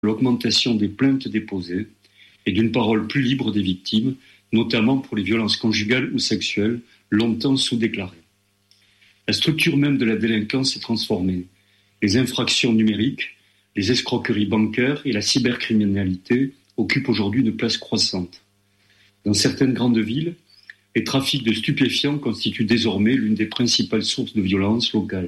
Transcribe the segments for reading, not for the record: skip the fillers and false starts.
l'augmentation des plaintes déposées et d'une parole plus libre des victimes, notamment pour les violences conjugales ou sexuelles, longtemps sous-déclarées. La structure même de la délinquance s'est transformée. Les infractions numériques, les escroqueries bancaires et la cybercriminalité occupent aujourd'hui une place croissante. Dans certaines grandes villes, les trafics de stupéfiants constituent désormais l'une des principales sources de violence locales.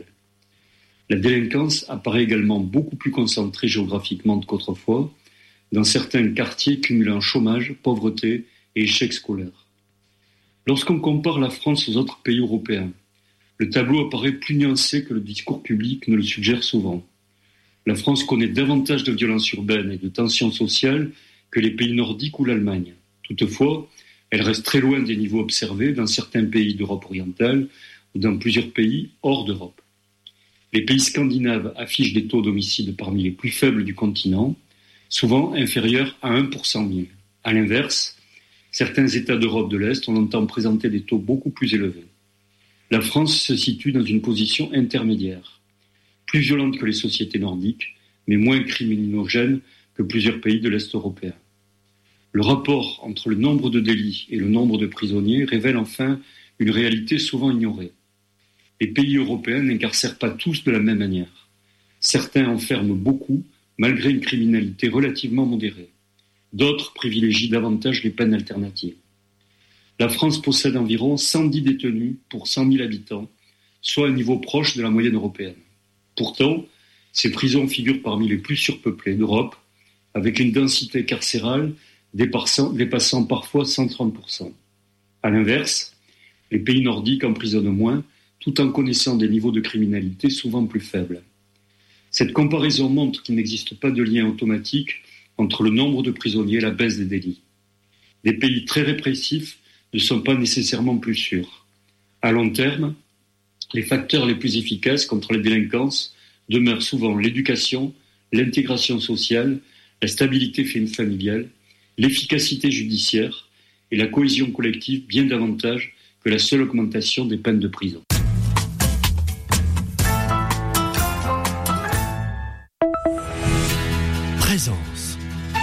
La délinquance apparaît également beaucoup plus concentrée géographiquement qu'autrefois, dans certains quartiers cumulant chômage, pauvreté et échec scolaire. Lorsqu'on compare la France aux autres pays européens, le tableau apparaît plus nuancé que le discours public ne le suggère souvent. La France connaît davantage de violences urbaines et de tensions sociales que les pays nordiques ou l'Allemagne. Toutefois, elle reste très loin des niveaux observés dans certains pays d'Europe orientale ou dans plusieurs pays hors d'Europe. Les pays scandinaves affichent des taux d'homicide parmi les plus faibles du continent, souvent inférieurs à 1 pour 100 000. À l'inverse, certains États d'Europe de l'Est ont longtemps présenté des taux beaucoup plus élevés. La France se situe dans une position intermédiaire, plus violente que les sociétés nordiques, mais moins criminogène que plusieurs pays de l'Est européen. Le rapport entre le nombre de délits et le nombre de prisonniers révèle enfin une réalité souvent ignorée. Les pays européens n'incarcèrent pas tous de la même manière. Certains enferment beaucoup, malgré une criminalité relativement modérée. D'autres privilégient davantage les peines alternatives. La France possède environ 110 détenus pour 100 000 habitants, soit un niveau proche de la moyenne européenne. Pourtant, ces prisons figurent parmi les plus surpeuplées d'Europe, avec une densité carcérale dépassant parfois 130%. À l'inverse, les pays nordiques emprisonnent moins, tout en connaissant des niveaux de criminalité souvent plus faibles. Cette comparaison montre qu'il n'existe pas de lien automatique entre le nombre de prisonniers et la baisse des délits. Des pays très répressifs ne sont pas nécessairement plus sûrs. À long terme, les facteurs les plus efficaces contre la délinquance demeurent souvent l'éducation, l'intégration sociale, la stabilité familiale, l'efficacité judiciaire et la cohésion collective bien davantage que la seule augmentation des peines de prison. Présence.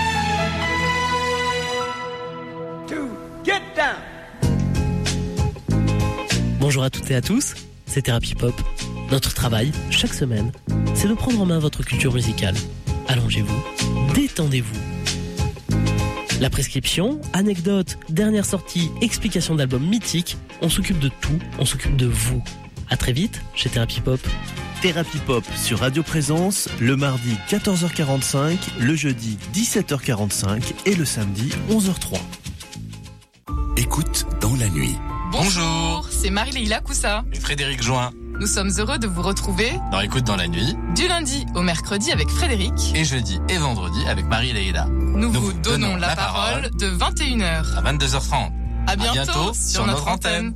Bonjour à toutes et à tous, c'est Thérapie Pop. Notre travail, chaque semaine, c'est de prendre en main votre culture musicale. Allongez-vous, détendez-vous. La prescription, anecdotes, dernière sortie, explication d'albums mythiques, on s'occupe de tout, on s'occupe de vous. À très vite chez Thérapie Pop. Thérapie Pop sur Radio Présence, le mardi 14h45, le jeudi 17h45 et le samedi 11h03. Écoute dans la nuit. Bonjour, c'est Marie-Leila Coussa et Frédéric Join. Nous sommes heureux de vous retrouver dans Écoute dans la nuit, du lundi au mercredi avec Frédéric et jeudi et vendredi avec Marie-Leila. Nous vous donnons la parole de 21h à 22h30. À bientôt sur notre antenne.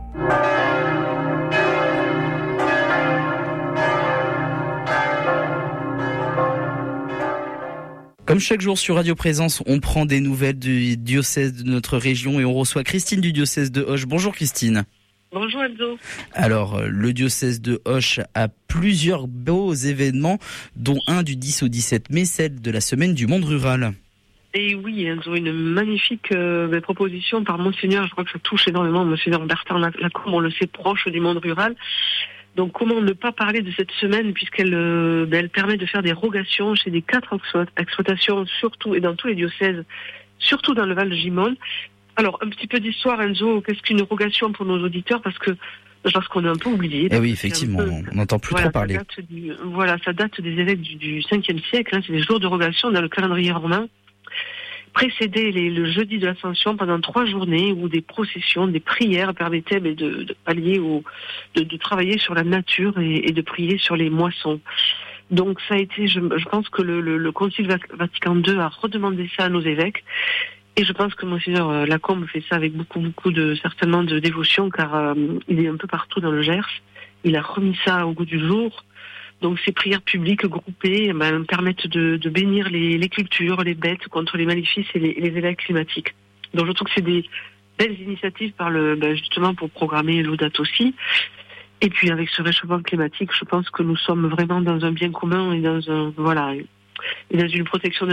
Comme chaque jour sur Radio Présence, on prend des nouvelles du diocèse de notre région et on reçoit Christine du diocèse de Auch. Bonjour Christine. Bonjour Enzo. Alors, le diocèse de Auch a plusieurs beaux événements, dont un du 10 au 17 mai, celle de la semaine du monde rural. Et oui, Enzo, une magnifique proposition par Monseigneur, je crois que ça touche énormément Monseigneur Bertrand Lacombe, on le sait, proche du monde rural. Donc comment ne pas parler de cette semaine puisqu'elle elle permet de faire des rogations chez des 4 exploitations, surtout et dans tous les diocèses, surtout dans le Val de Gimone. Alors un petit peu d'histoire Enzo, qu'est-ce qu'une rogation pour nos auditeurs parce qu'on est un peu oublié. Eh oui, effectivement, on n'entend plus trop parler. Ça date des évêques du 5e siècle, c'est des jours de rogation dans le calendrier romain. Précédé le jeudi de l'Ascension pendant 3 journées où des processions, des prières permettaient de pallier de travailler sur la nature et de prier sur les moissons. Donc ça a été, je pense que le Concile Vatican II a redemandé ça à nos évêques et je pense que Monseigneur Lacombe fait ça avec beaucoup certainement de dévotion car il est un peu partout dans le Gers. Il a remis ça au goût du jour. Donc ces prières publiques groupées permettent de bénir les cultures, les bêtes contre les maléfices et les éveils climatiques. Donc je trouve que c'est des belles initiatives justement pour programmer Laudato Si. Et puis avec ce réchauffement climatique, je pense que nous sommes vraiment dans un bien commun et dans et dans une protection de